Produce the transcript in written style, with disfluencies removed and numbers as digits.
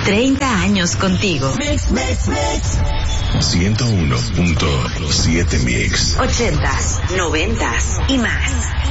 30 años contigo. 101.7 Mix. 80s, 90s y más.